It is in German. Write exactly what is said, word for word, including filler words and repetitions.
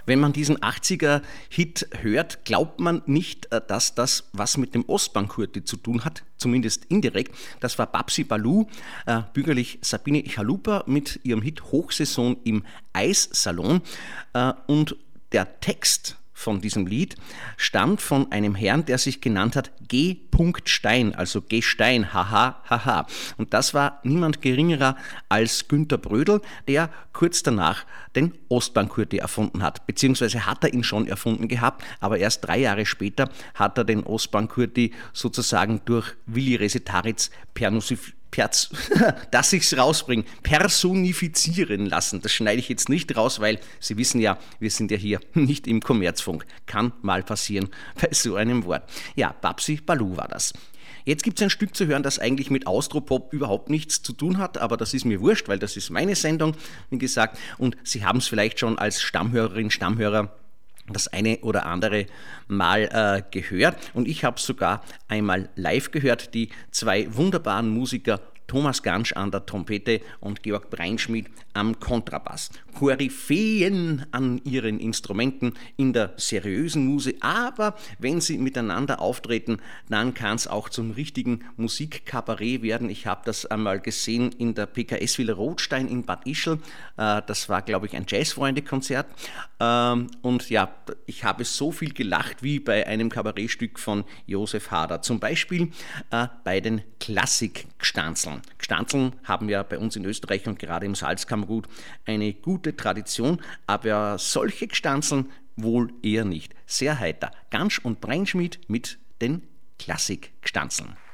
Wenn man diesen achtziger-Hit hört, glaubt man nicht, dass das was mit dem Ostbahn-Kurti zu tun hat, zumindest indirekt. Das war Babsi Balu, äh, bürgerlich Sabine Chalupa mit ihrem Hit Hochsaison im Eissalon. Äh, und der Text von diesem Lied stammt von einem Herrn, der sich genannt hat G. Stein, also Gestein, haha, haha. Und das war niemand geringerer als Günter Brödel, der kurz danach den Ostbahn-Kurti erfunden hat. Beziehungsweise hat er ihn schon erfunden gehabt, aber erst drei Jahre später hat er den Ostbahn-Kurti sozusagen durch Willi Resetaritz personifiziert. Perz, dass ich es rausbringe, personifizieren lassen. Das schneide ich jetzt nicht raus, weil Sie wissen ja, wir sind ja hier nicht im Kommerzfunk. Kann mal passieren bei so einem Wort. Ja, Babsi Balu war das. Jetzt gibt es ein Stück zu hören, das eigentlich mit Austropop überhaupt nichts zu tun hat, aber das ist mir wurscht, weil das ist meine Sendung, wie gesagt. Und Sie haben es vielleicht schon als Stammhörerin, Stammhörer das eine oder andere Mal äh, gehört und ich habe sogar einmal live gehört, die zwei wunderbaren Musiker Thomas Gansch an der Trompete und Georg Breinschmidt am Kontrabass. Koryphäen an ihren Instrumenten in der seriösen Muse, aber wenn sie miteinander auftreten, dann kann es auch zum richtigen Musikkabarett werden. Ich habe das einmal gesehen in der P K S Villa Rothstein in Bad Ischl. Das war, glaube ich, ein Jazzfreunde-Konzert. Und ja, ich habe so viel gelacht wie bei einem Kabarettstück von Josef Hader. Zum Beispiel bei den Klassik-Gstanzeln. Gstanzeln haben ja bei uns in Österreich und gerade im Salzkammergut eine gute Tradition, aber solche Gstanzeln wohl eher nicht. Sehr heiter. Gansch und Breinschmidt mit den Klassik-Gstanzeln.